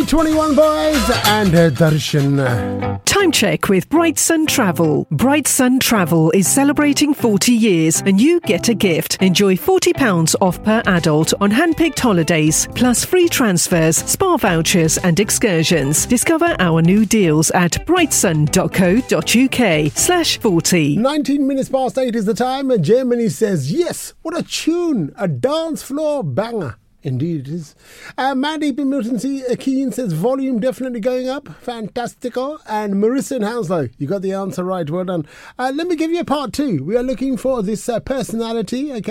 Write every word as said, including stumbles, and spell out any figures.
twenty-one boys and uh, Darshan. Time check with Bright Sun Travel. Bright Sun Travel is celebrating forty years and you get a gift. Enjoy forty pounds off per adult on hand-picked holidays, plus free transfers, spa vouchers and excursions. Discover our new deals at brightsun.co.uk slash 40. nineteen minutes past eight is the time and Germany says, yes, what a tune, a dance floor banger. Indeed it is. Uh, Mandy in Milton C. Keane says volume definitely going up. Fantastico. And Marissa in Hounslow, you got the answer right. Well done. Uh, let me give you a part two. We are looking for this uh, personality. Okay.